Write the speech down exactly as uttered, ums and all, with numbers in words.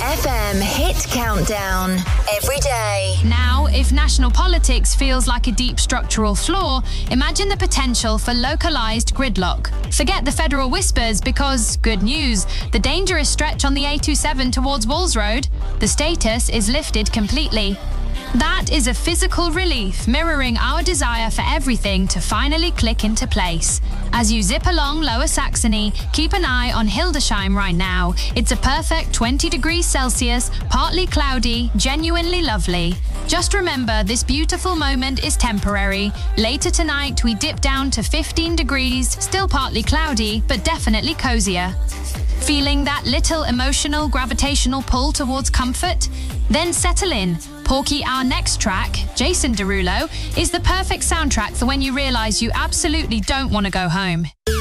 F M Hit Countdown. Every day. Now, if national politics feels like a deep structural flaw, imagine the potential for localised gridlock. Forget the federal whispers because, good news, the dangerous stretch on the A twenty-seven towards Walls Road, the status is lifted completely. That is a physical relief mirroring our desire for everything to finally click into place. As you zip along Lower Saxony, keep an eye on Hildesheim right now. It's a perfect twenty degrees Celsius, partly cloudy, genuinely lovely. Just remember, this beautiful moment is temporary. Later tonight, we dip down to fifteen degrees, still partly cloudy, but definitely cozier. Feeling that little emotional gravitational pull towards comfort? Then settle in. Porky, our next track, Jason Derulo, is the perfect soundtrack for when you realise you absolutely don't want to go home.